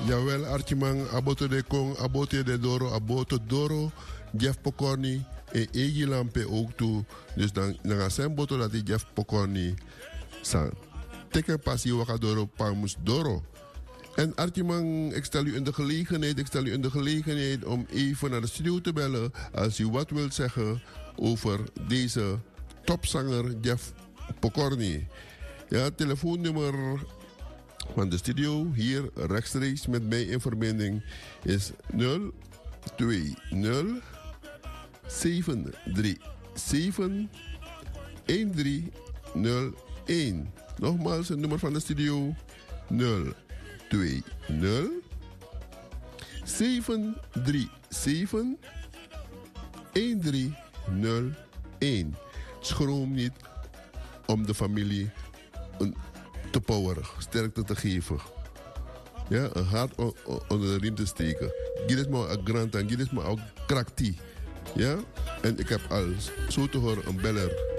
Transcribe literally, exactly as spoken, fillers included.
Jawel, Archimang, Aboto de Kong, Abote de Doro, Aboto Doro, Jeff Pokorni en Egi Lampe ook toe. Dus dan, dan gaan zijn boto dat die Jeff Pokorni san. Teken passie wakadoro pamus doro. En Archimang, ik stel u in de gelegenheid, ik stel u in de gelegenheid om even naar de studio te bellen als u wat wilt zeggen over deze topzanger Jeff Pokorni. Ja, telefoonnummer van de studio hier rechtstreeks met mij in verbinding is nul twee nul zeven drie zeven een drie nul een. Nogmaals, het nummer van de studio nul twee nul zeven drie zeven een drie nul een. Schroom niet om de familie een te poweren, sterkte te geven. Ja, een hart on, on, onder de riem te steken. Gides me een grant en gides me ook krakti. Ja, en ik heb al zo te horen een beller